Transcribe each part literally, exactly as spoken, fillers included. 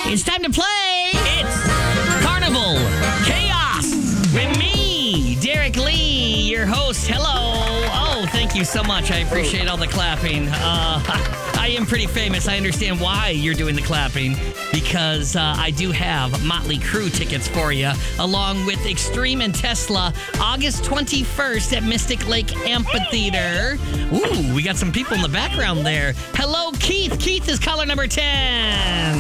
It's time to play. It's Carnival Chaos with me, Derek Lee, your host. Hello. Oh, thank you so much. I appreciate all the clapping. Uh, I am pretty famous. I understand why you're doing the clapping, because uh, I do have Motley Crue tickets for you, along with Extreme and Tesla, August twenty-first at Mystic Lake Amphitheater. Ooh, we got some people in the background there. Hello, Keith. Keith is caller number ten.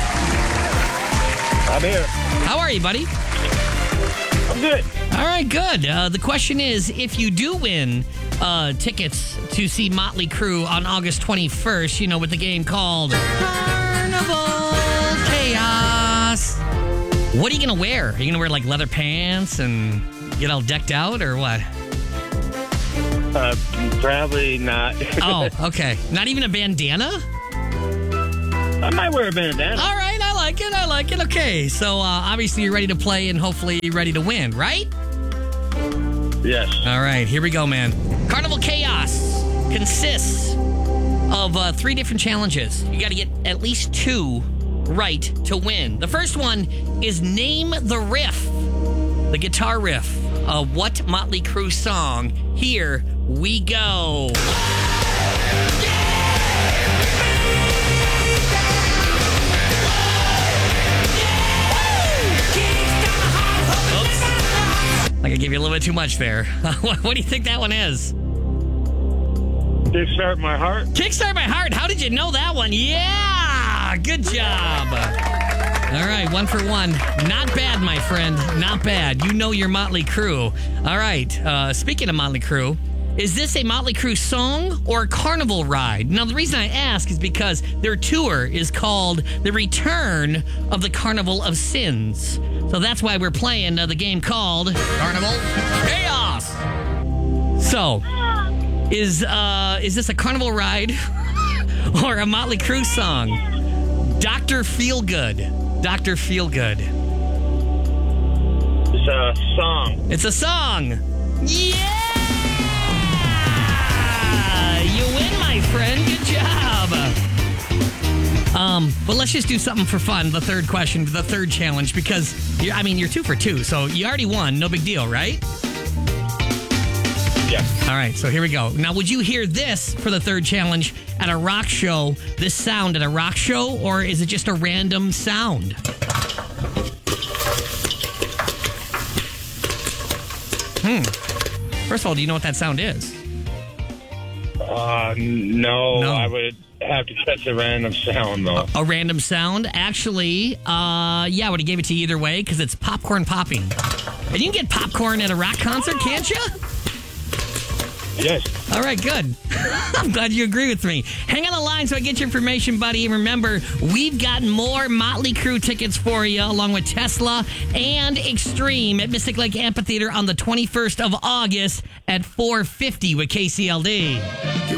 I'm here. How are you, buddy? I'm good. All right, good. Uh, the question is, if you do win uh, tickets to see Motley Crue on August twenty-first, you know, with the game called Carnival Chaos, what are you going to wear? Are you going to wear, like, leather pants and get all decked out, or what? Uh, probably not. Oh, okay. Not even a bandana? I might wear a bandana. All right, I like it. I like it. Okay, so uh, obviously you're ready to play and hopefully you're ready to win, right? Yes. All right, here we go, man. Carnival Chaos consists of uh, three different challenges. You got to get at least two right to win. The first one is name the riff, the guitar riff of what Motley Crue song. Here we go. Like I gave you a little bit too much there. what, what do you think that one is? Kickstart My Heart. Kickstart My Heart. How did you know that one? Yeah! Good job. All right, one for one. Not bad, my friend. Not bad. You know your Motley Crue. All right, uh, speaking of Motley Crue, is this a Motley Crue song or a carnival ride? Now, the reason I ask is because their tour is called The Return of the Carnival of Sins. So that's why we're playing uh, the game called Carnival Chaos. So, is uh, is this a carnival ride or a Motley Crue song? Doctor Feelgood. Doctor Feelgood. It's a song. It's a song. Yeah! You win, my friend. Good job. Um, but let's just do something for fun. The third question, the third challenge, because you're, I mean, you're two for two, so you already won. No big deal, right? Yeah. All right, so here we go. Now, would you hear this for the third challenge at a rock show? This sound at a rock show, or is it just a random sound? Hmm. First of all, do you know what that sound is? Uh, no, No. I would have to catch a random sound, though. A random sound? Actually, uh, yeah, I would have gave it to you either way, because it's popcorn popping. And you can get popcorn at a rock concert, can't you? Yes. All right, good. I'm glad you agree with me. Hang on the line so I get your information, buddy. And remember, we've got more Motley Crue tickets for you, along with Tesla and Extreme at Mystic Lake Amphitheater on the twenty-first of August at four fifty with K C L D.